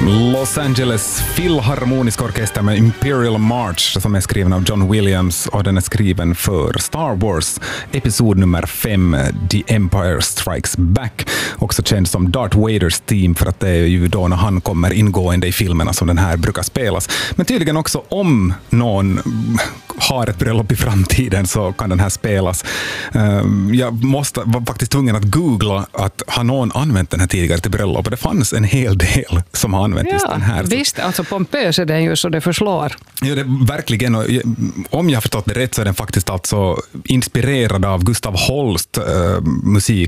Los Angeles Filharmoniska orkester med Imperial March som är skriven av John Williams och den är skriven för Star Wars episod nummer 5 The Empire Strikes Back, också känd som Darth Vaders theme för att det är ju då när han kommer ingående i filmerna som den här brukar spelas. Men tydligen också om någon har ett bröllop i framtiden så kan den här spelas. Jag var faktiskt tvungen att googla att har någon använt den här tidigare till bröllop, och det fanns en hel del som har använt just den här. Visst, alltså pompös är den ju så det förslår. Ja, det verkligen. Och om jag har förstått det rätt så är den faktiskt alltså inspirerad av Gustav Holst musik